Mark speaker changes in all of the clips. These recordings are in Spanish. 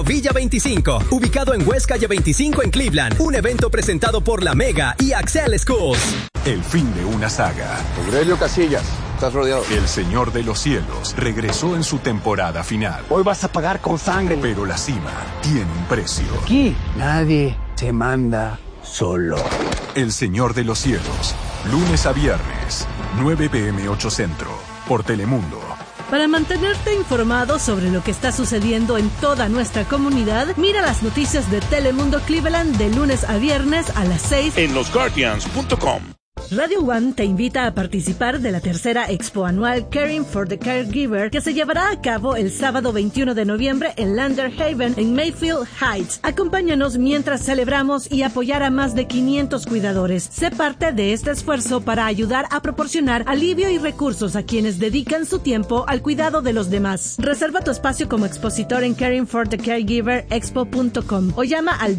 Speaker 1: Villa 25, ubicado en West Calle 25 en Cleveland. Un evento presentado por La Mega y Axel Schools.
Speaker 2: El fin de una saga.
Speaker 3: Aurelio Casillas, estás rodeado.
Speaker 2: El Señor de los Cielos regresó en su temporada final.
Speaker 3: Hoy vas a pagar con sangre.
Speaker 2: Pero la cima tiene un precio.
Speaker 3: Aquí nadie se manda solo.
Speaker 2: El Señor de los Cielos, lunes a viernes, 9 p.m. 8 Centro, por Telemundo.
Speaker 4: Para mantenerte informado sobre lo que está sucediendo en toda nuestra comunidad, mira las noticias de Telemundo Cleveland de lunes a viernes a las 6
Speaker 5: en losguardians.com.
Speaker 4: Radio One te invita a participar de la tercera expo anual Caring for the Caregiver, que se llevará a cabo el sábado 21 de noviembre en Lander Haven, en Mayfield Heights. Acompáñanos mientras celebramos y apoyar a más de 500 cuidadores. Sé parte de este esfuerzo para ayudar a proporcionar alivio y recursos a quienes dedican su tiempo al cuidado de los demás. Reserva tu espacio como expositor en caringforthecaregiverexpo.com o llama al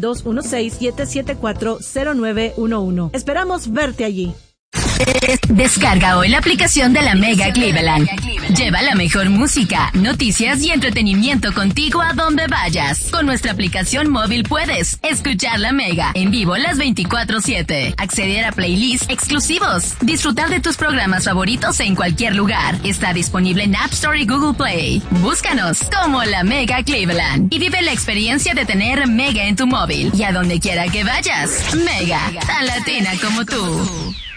Speaker 4: 216-774-0911. Esperamos verte allí.
Speaker 6: Descarga hoy la aplicación de La Mega Cleveland. Lleva la mejor música, noticias y entretenimiento contigo a donde vayas. Con nuestra aplicación móvil puedes escuchar La Mega en vivo las 24/7, acceder a playlists exclusivos, disfrutar de tus programas favoritos en cualquier lugar. Está disponible en App Store y Google Play. Búscanos como La Mega Cleveland y vive la experiencia de tener Mega en tu móvil y a donde quiera que vayas. Mega, tan latina como tú.